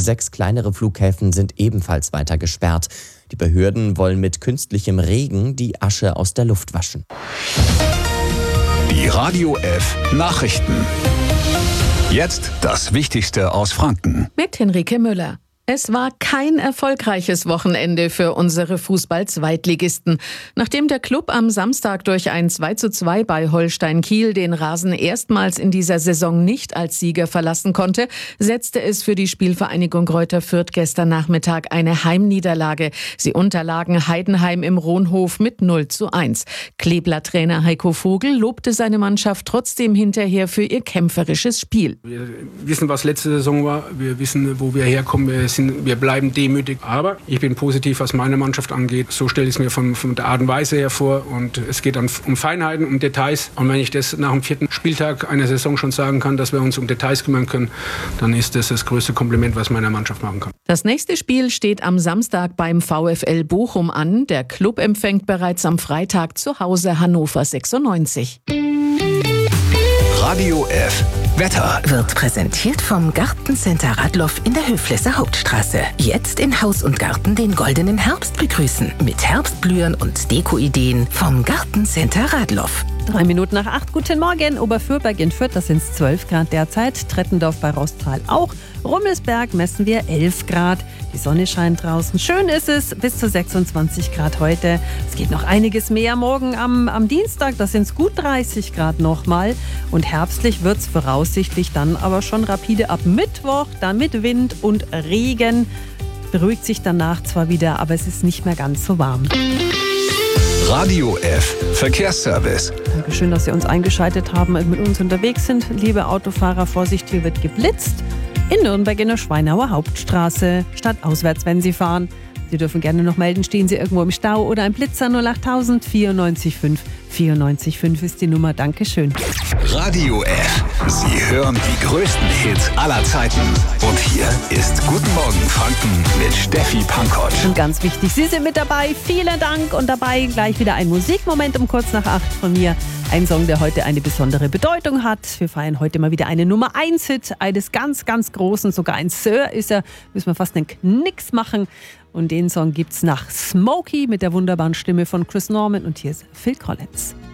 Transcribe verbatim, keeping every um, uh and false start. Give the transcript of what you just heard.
Sechs kleinere Flughäfen sind ebenfalls weiter gesperrt. Die Behörden wollen mit künstlichem Regen die Asche aus der Luft waschen. Die Radio F Nachrichten. Jetzt das Wichtigste aus Franken. Mit Henrike Müller. Es war kein erfolgreiches Wochenende für unsere Fußball-Zweitligisten. Nachdem der Klub am Samstag durch ein zwei zu zwei bei Holstein Kiel den Rasen erstmals in dieser Saison nicht als Sieger verlassen konnte, setzte es für die Spielvereinigung Greuther Fürth gestern Nachmittag eine Heimniederlage. Sie unterlagen Heidenheim im Rohnhof mit null zu eins. Klebler-Trainer Heiko Vogel lobte seine Mannschaft trotzdem hinterher für ihr kämpferisches Spiel. Wir wissen, was letzte Saison war. Wir wissen, wo wir herkommen. Wir Sind, wir bleiben demütig, aber ich bin positiv, was meine Mannschaft angeht. So stelle ich es mir von, von der Art und Weise her vor und es geht dann um Feinheiten, um Details und wenn ich das nach dem vierten Spieltag einer Saison schon sagen kann, dass wir uns um Details kümmern können, dann ist das das größte Kompliment, was meiner Mannschaft machen kann. Das nächste Spiel steht am Samstag beim VfL Bochum an. Der Klub empfängt bereits am Freitag zu Hause Hannover sechsundneunzig. Radio F Wetter wird präsentiert vom Gartencenter Radloff in der Höflesser Hauptstraße. Jetzt in Haus und Garten den goldenen Herbst begrüßen. Mit Herbstblühen und Deko-Ideen vom Gartencenter Radloff. Drei Minuten nach acht. Guten Morgen. Oberfürberg in Fürth, das sind zwölf Grad derzeit. Trettendorf bei Rostal auch. Rummelsberg messen wir elf Grad. Die Sonne scheint draußen. Schön ist es. Bis zu sechsundzwanzig Grad heute. Es geht noch einiges mehr. Morgen am, am Dienstag, das sind es gut dreißig Grad nochmal. Und herbstlich wird es voraussichtlich dann aber schon rapide ab Mittwoch. Dann mit Wind und Regen. Beruhigt sich danach zwar wieder, aber es ist nicht mehr ganz so warm. Radio F Verkehrsservice. Dankeschön, dass Sie uns eingeschaltet haben und mit uns unterwegs sind. Liebe Autofahrer, Vorsicht, hier wird geblitzt. In Nürnberg in der Schweinauer Hauptstraße. Stadtauswärts, wenn Sie fahren. Sie dürfen gerne noch melden, stehen Sie irgendwo im Stau oder ein Blitzer null acht tausend vierundneunzig fünf. vierundneunzig fünf ist die Nummer. Dankeschön. Radio F. Sie hören die größten Hits aller Zeiten. Und hier ist Guten Morgen Franken mit Steffi Pankotsch. Und ganz wichtig, Sie sind mit dabei. Vielen Dank. Und dabei gleich wieder ein Musikmoment um kurz nach acht von mir. Ein Song, der heute eine besondere Bedeutung hat. Wir feiern heute mal wieder einen Nummer eins Hit eines ganz, ganz großen. Sogar ein Sir ist er. Müssen wir fast einen Knicks machen. Und den Song gibt's nach Smokey mit der wunderbaren Stimme von Chris Norman. Und hier ist Phil Collins.